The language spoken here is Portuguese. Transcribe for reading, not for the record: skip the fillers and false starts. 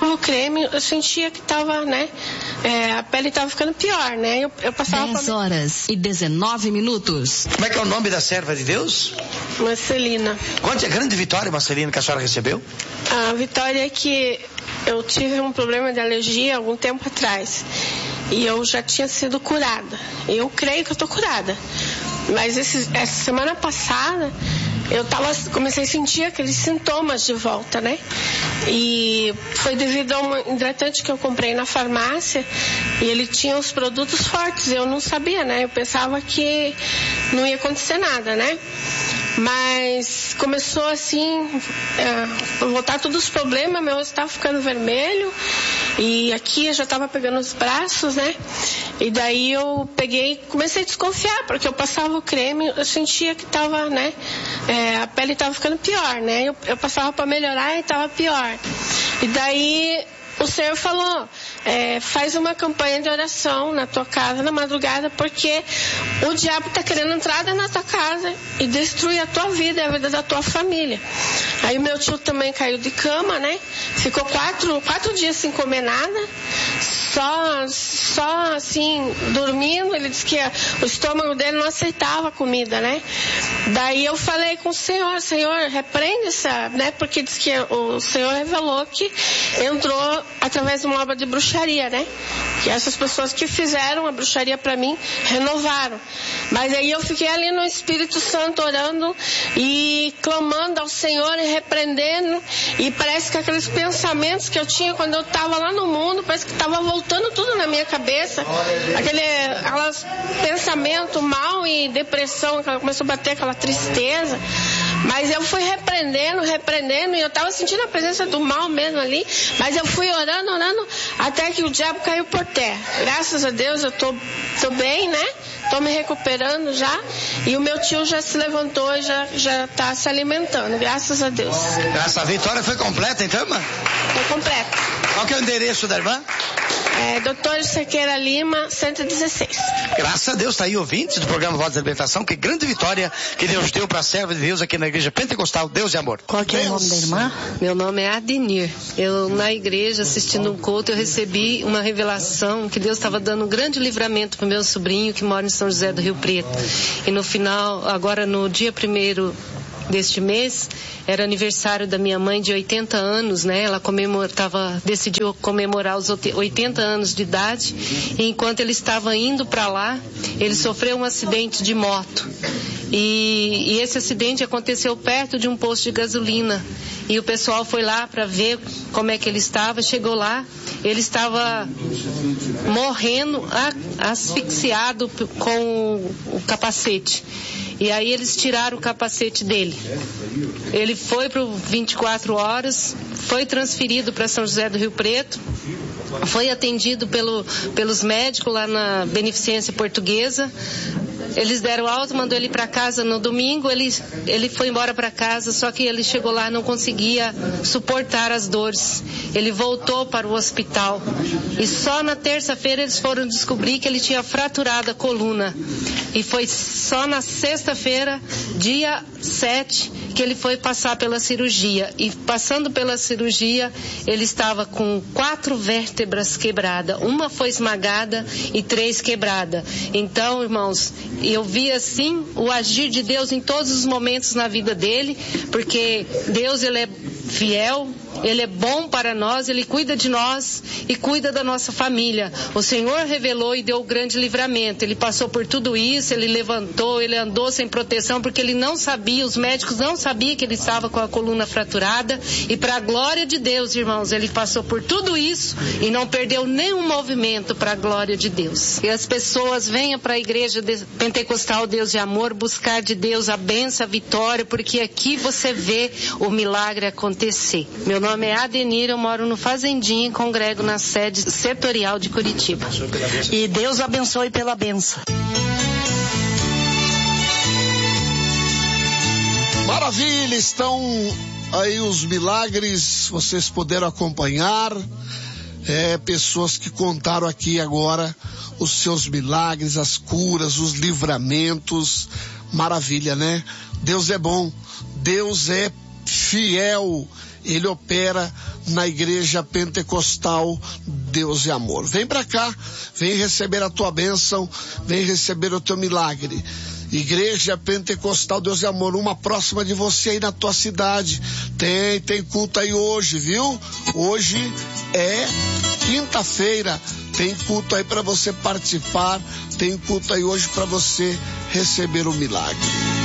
O creme, eu sentia que tava, né? A pele tava ficando pior, né? Eu passava 10h19. Como é que é o nome da serva de Deus? Marcelina. Conte a grande vitória, Marcelina, que a senhora recebeu. A vitória é que eu tive um problema de alergia algum tempo atrás. E eu já tinha sido curada. Eu creio que eu tô curada. Mas essa semana passada, comecei a sentir aqueles sintomas de volta, né? E foi devido a um hidratante que eu comprei na farmácia e ele tinha os produtos fortes. Eu não sabia, né? Eu pensava que não ia acontecer nada, né? Mas começou assim, voltar todos os problemas, meu rosto estava ficando vermelho e aqui eu já estava pegando os braços, né? E daí eu comecei a desconfiar, porque eu passava o creme, eu sentia que estava, né? A pele estava ficando pior, né? Eu passava para melhorar e estava pior. E daí o Senhor falou, faz uma campanha de oração na tua casa na madrugada, porque o diabo está querendo entrar na tua casa e destruir a tua vida e a vida da tua família. Aí o meu tio também caiu de cama, né? Ficou 4 dias sem comer nada, só assim, dormindo. Ele disse que o estômago dele não aceitava a comida, né? Daí eu falei com o Senhor, repreende essa, né? Porque disse que o Senhor revelou que entrou através de uma obra de bruxaria, né? Que essas pessoas que fizeram a bruxaria para mim, renovaram. Mas aí eu fiquei ali no Espírito Santo orando e clamando ao Senhor e repreendendo. E parece que aqueles pensamentos que eu tinha quando eu estava lá no mundo, parece que estava voltando tudo na minha cabeça. Aqueles pensamentos mal e depressão, começou a bater aquela tristeza. Mas eu fui repreendendo, e eu estava sentindo a presença do mal mesmo ali, mas eu fui orando, até que o diabo caiu por terra. Graças a Deus eu tô bem, né? Tô me recuperando já, e o meu tio já se levantou e já tá se alimentando, graças a Deus. Essa vitória foi completa então, irmã? Foi completa. Qual que é o endereço da irmã? Dr. Sequeira Lima, 116. Graças a Deus, tá aí ouvintes do programa Voz da Libertação, que grande vitória que Deus deu para a serva de Deus aqui na Igreja Pentecostal, Deus e Amor. Qual que é o nome da irmã? Meu nome é Adenir. Eu, na igreja, assistindo um culto, eu recebi uma revelação que Deus estava dando um grande livramento para o meu sobrinho que mora em São José do Rio Preto. E no final, agora no dia 1º deste mês, era aniversário da minha mãe de 80 anos, né? Ela decidiu comemorar os 80 anos de idade, e enquanto ele estava indo para lá, ele sofreu um acidente de moto. E esse acidente aconteceu perto de um posto de gasolina. E o pessoal foi lá para ver como é que ele estava. Chegou lá, ele estava morrendo, asfixiado com o capacete. E aí eles tiraram o capacete dele. Ele foi para o 24 horas, foi transferido para São José do Rio Preto, foi atendido pelos médicos lá na Beneficência Portuguesa. Eles deram alta, mandou ele para casa no domingo, ele foi embora para casa, só que ele chegou lá e não conseguia suportar as dores. Ele voltou para o hospital e só na terça-feira eles foram descobrir que ele tinha fraturado a coluna. E foi só na sexta-feira, dia 7, que ele foi passar pela cirurgia. E passando pela cirurgia, ele estava com 4 vértebras quebradas. Uma foi esmagada e 3 quebradas. Então, irmãos, eu vi assim o agir de Deus em todos os momentos na vida dele, porque Deus, ele é fiel, ele é bom para nós, ele cuida de nós e cuida da nossa família. O Senhor revelou e deu o grande livramento. Ele passou por tudo isso, ele levantou, ele andou sem proteção, porque ele não sabia, os médicos não sabiam que ele estava com a coluna fraturada, e para a glória de Deus, irmãos, ele passou por tudo isso e não perdeu nenhum movimento para a glória de Deus. E as pessoas venham para a Igreja Pentecostal Deus de Amor buscar de Deus a bênção, a vitória, porque aqui você vê o milagre acontecer. Meu nome é Adenir, eu moro no Fazendinha e congrego na sede setorial de Curitiba. E Deus abençoe pela benção. Maravilha, estão aí os milagres, vocês puderam acompanhar, pessoas que contaram aqui agora os seus milagres, as curas, os livramentos. Maravilha, né? Deus é bom, Deus é fiel ele opera na Igreja Pentecostal Deus é Amor. Vem pra cá, vem receber a tua bênção, vem receber o teu milagre. Igreja Pentecostal Deus é Amor, uma próxima de você aí na tua cidade. Tem culto aí hoje, viu? Hoje é quinta-feira, tem culto aí para você participar, tem culto aí hoje para você receber o milagre.